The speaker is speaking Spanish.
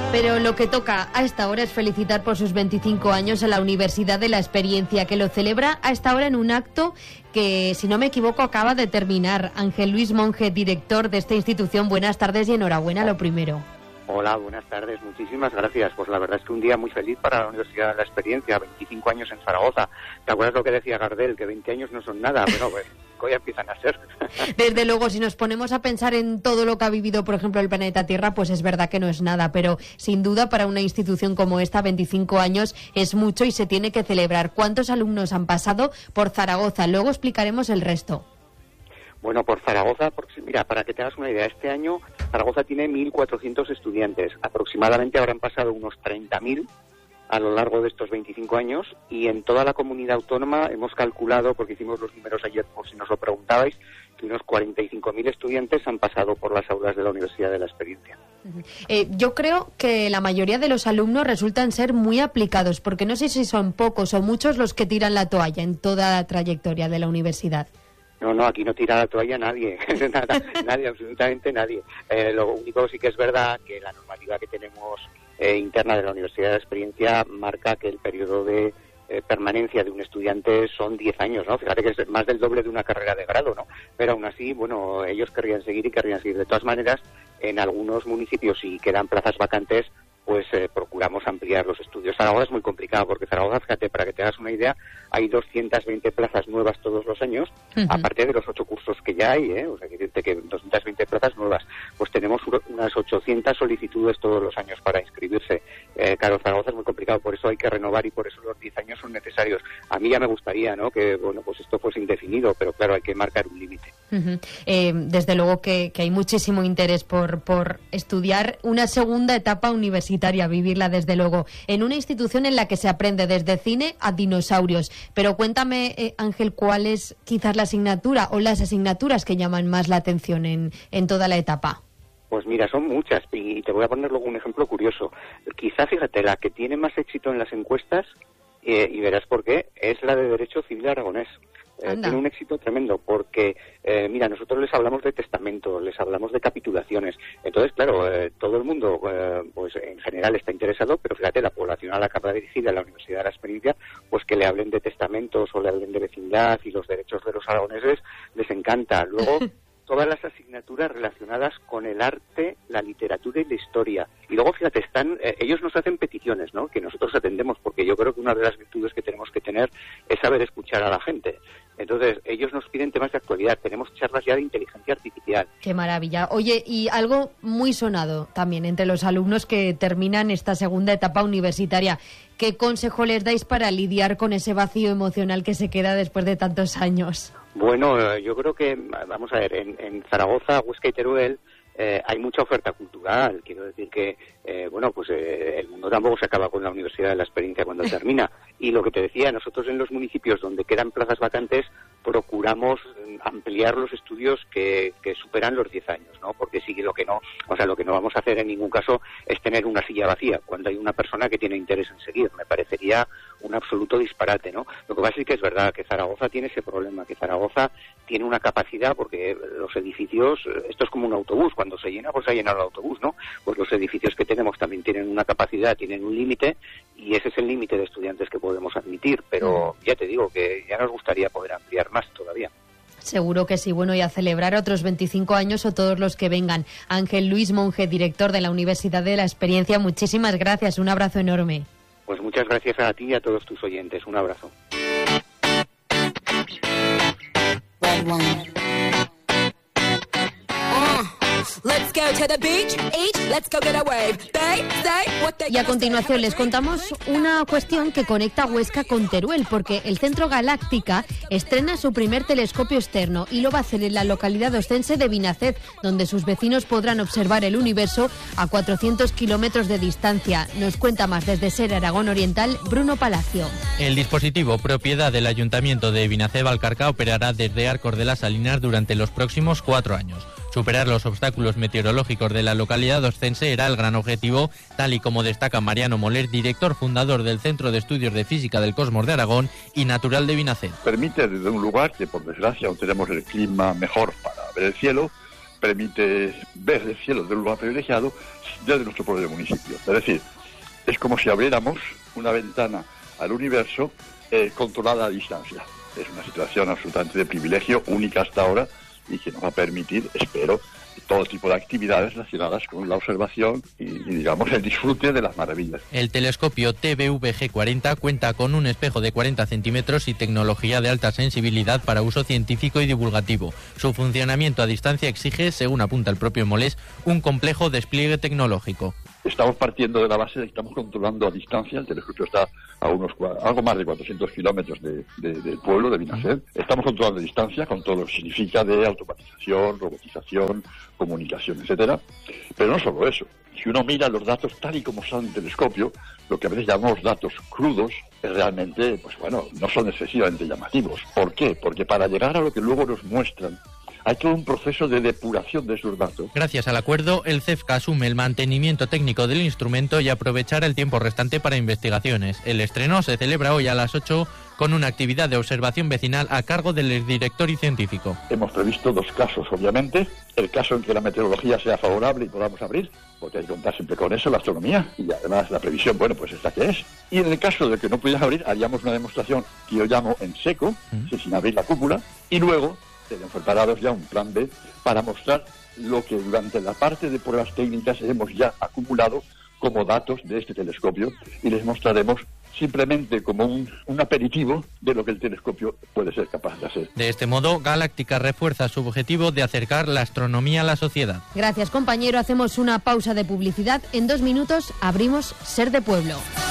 Pero lo que toca a esta hora es felicitar por sus 25 años a la Universidad de la Experiencia, que lo celebra a esta hora en un acto que, si no me equivoco, acaba de terminar. Ángel Luis Monge, director de esta institución, buenas tardes y enhorabuena, lo primero. Hola, buenas tardes, muchísimas gracias. Pues la verdad es que un día muy feliz para la Universidad de la Experiencia, 25 años en Zaragoza. ¿Te acuerdas lo que decía Gardel? Que 20 años no son nada, pero pues, hoy empiezan a ser. Desde luego, si nos ponemos a pensar en todo lo que ha vivido, por ejemplo, el planeta Tierra, pues es verdad que no es nada, pero sin duda para una institución como esta, 25 años es mucho y se tiene que celebrar. ¿Cuántos alumnos han pasado por Zaragoza? Luego explicaremos el resto. Bueno, por Zaragoza, mira, para que te hagas una idea, este año Zaragoza tiene 1.400 estudiantes. Aproximadamente habrán pasado unos 30.000 a lo largo de estos 25 años y en toda la comunidad autónoma hemos calculado, porque hicimos los números ayer por si nos lo preguntabais, que unos 45.000 estudiantes han pasado por las aulas de la Universidad de la Experiencia. Yo creo que la mayoría de los alumnos resultan ser muy aplicados, porque no sé si son pocos o muchos los que tiran la toalla en toda la trayectoria de la universidad. No, aquí no tira la toalla nadie, nadie, absolutamente nadie. Lo único sí que es verdad que la normativa que tenemos interna de la Universidad de la Experiencia marca que el periodo de permanencia de un estudiante son 10 años, ¿no? Fíjate que es más del doble de una carrera de grado, ¿no? Pero aún así, bueno, ellos querrían seguir. De todas maneras, en algunos municipios, si quedan plazas vacantes, pues procuramos ampliar los estudios. Zaragoza es muy complicado porque Zaragoza, fíjate, para que te hagas una idea, hay 220 plazas nuevas todos los años, aparte de los 8 cursos que ya hay, o sea, que 220 plazas nuevas. Pues tenemos unas 800 solicitudes todos los años para inscribirse. Claro, Zaragoza es muy complicado, por eso hay que renovar y por eso los 10 años son necesarios. A mí ya me gustaría, ¿no?, que bueno, pues esto fuese indefinido, pero claro, hay que marcar un límite. Desde luego que hay muchísimo interés por estudiar una segunda etapa universitaria, vivirla desde luego, en una institución en la que se aprende desde cine a dinosaurios. Pero cuéntame, Ángel, ¿cuál es quizás la asignatura o las asignaturas que llaman más la atención en toda la etapa? Pues mira, son muchas y te voy a poner luego un ejemplo curioso. Quizá, fíjate, la que tiene más éxito en las encuestas, y verás por qué, es la de Derecho Civil Aragonés. Tiene un éxito tremendo porque, mira, nosotros les hablamos de testamento, les hablamos de capitulaciones. Entonces, claro, todo el mundo, pues en general está interesado, pero fíjate, la población a la que va dirigida a la Universidad de la Experiencia, pues que le hablen de testamentos o le hablen de vecindad y los derechos de los aragoneses, les encanta. Luego, todas las asignaturas relacionadas con el arte, la literatura y la historia. Y luego, fíjate, ellos nos hacen peticiones, ¿no?, que nosotros atendemos, porque yo creo que una de las virtudes que tenemos que tener es saber escuchar a la gente. Entonces, ellos nos piden temas de actualidad. Tenemos charlas ya de inteligencia artificial. ¡Qué maravilla! Oye, y algo muy sonado también entre los alumnos que terminan esta segunda etapa universitaria. ¿Qué consejo les dais para lidiar con ese vacío emocional que se queda después de tantos años? Bueno, yo creo que, vamos a ver, en Zaragoza, Huesca y Teruel hay mucha oferta cultural. Quiero decir que, bueno, pues el mundo tampoco se acaba con la Universidad de la Experiencia cuando termina. Y lo que te decía, nosotros en los municipios donde quedan plazas vacantes procuramos ampliar los estudios que superan los 10 años, ¿no? Porque sí que lo que no vamos a hacer en ningún caso es tener una silla vacía cuando hay una persona que tiene interés en seguir. Me parecería un absoluto disparate, ¿no? Lo que pasa es que es verdad que Zaragoza tiene ese problema, que Zaragoza tiene una capacidad, porque los edificios, esto es como un autobús, cuando se llena, pues se ha llenado el autobús, ¿no? Pues los edificios que tenemos también tienen una capacidad, tienen un límite, y ese es el límite de estudiantes que podemos admitir, pero ya te digo que ya nos gustaría poder ampliar más todavía. Seguro que sí. Bueno, y a celebrar otros 25 años o todos los que vengan. Ángel Luis Monge, director de la Universidad de la Experiencia, muchísimas gracias. Un abrazo enorme. Pues muchas gracias a ti y a todos tus oyentes. Un abrazo. Y a continuación les contamos una cuestión que conecta Huesca con Teruel, porque el Centro Galáctica estrena su primer telescopio externo y lo va a hacer en la localidad ostense de Vinaced, donde sus vecinos podrán observar el universo a 400 kilómetros de distancia. Nos cuenta más desde SER Aragón Oriental, Bruno Palacio. El dispositivo, propiedad del Ayuntamiento de Vinaced-Valcarca, operará desde Arcos de las Salinas durante los próximos 4 años. Superar los obstáculos meteorológicos de la localidad ostense era el gran objetivo, tal y como destaca Mariano Moler, director fundador del Centro de Estudios de Física del Cosmos de Aragón y natural de Vinaced. Permite desde un lugar que por desgracia no tenemos el clima mejor para ver el cielo, permite ver el cielo de un lugar privilegiado desde nuestro propio municipio. Es decir, es como si abriéramos una ventana al universo controlada a distancia. Es una situación absolutamente de privilegio, única hasta ahora, y que nos va a permitir, espero, todo tipo de actividades relacionadas con la observación y digamos, el disfrute de las maravillas. El telescopio TVV-G40 cuenta con un espejo de 40 centímetros y tecnología de alta sensibilidad para uso científico y divulgativo. Su funcionamiento a distancia exige, según apunta el propio Molés, un complejo despliegue tecnológico. Estamos partiendo de la base de que estamos controlando a distancia. El telescopio está a algo más de 400 kilómetros del pueblo de Vinaced. Estamos controlando a distancia con todo lo que significa de automatización, robotización, comunicación, etcétera. Pero no solo eso. Si uno mira los datos tal y como son en el telescopio, lo que a veces llamamos datos crudos, realmente, pues bueno, no son excesivamente llamativos. ¿Por qué? Porque para llegar a lo que luego nos muestran, hay todo un proceso de depuración de esos datos. Gracias al acuerdo, el CEFCA asume el mantenimiento técnico del instrumento y aprovechar el tiempo restante para investigaciones. El estreno se celebra hoy a las 8 con una actividad de observación vecinal a cargo del director y científico. Hemos previsto 2 casos, obviamente. El caso en que la meteorología sea favorable y podamos abrir, porque hay que contar siempre con eso, la astronomía, y además la previsión, bueno, pues es la que es. Y en el caso de que no pudiera abrir, haríamos una demostración que yo llamo en seco, sin abrir la cúpula, y luego tenemos preparados ya un plan B para mostrar lo que durante la parte de pruebas técnicas hemos ya acumulado como datos de este telescopio, y les mostraremos simplemente como un aperitivo de lo que el telescopio puede ser capaz de hacer. De este modo, Galáctica refuerza su objetivo de acercar la astronomía a la sociedad. Gracias, compañero. Hacemos una pausa de publicidad. En 2 minutos abrimos Ser de Pueblo.